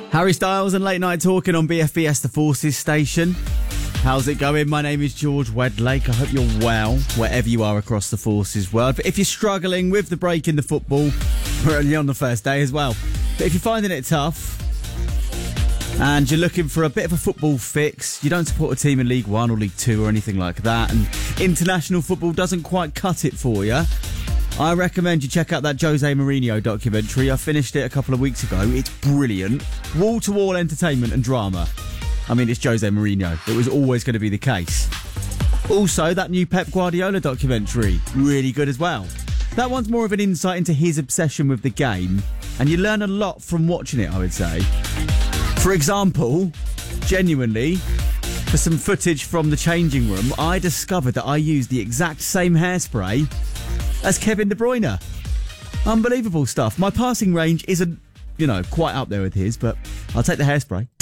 Harry Styles and Late Night Talking on BFBS The Forces station. How's it going? My name is George Wedlake. I hope you're well, wherever you are across the Forces world. But if you're struggling with the break in the football, we're only on the first day as well. But if you're finding it tough and you're looking for a bit of a football fix, you don't support a team in League One or League Two or anything like that, and international football doesn't quite cut it for you, I recommend you check out that Jose Mourinho documentary. I finished it a couple of weeks ago. It's brilliant. Wall-to-wall entertainment and drama. I mean, it's Jose Mourinho. It was always going to be the case. Also, that new Pep Guardiola documentary. Really good as well. That one's more of an insight into his obsession with the game, and you learn a lot from watching it, I would say. For example, genuinely, for some footage from the changing room, I discovered that I used the exact same hairspray as Kevin De Bruyne. Unbelievable stuff. My passing range isn't, quite up there with his, but I'll take the hairspray.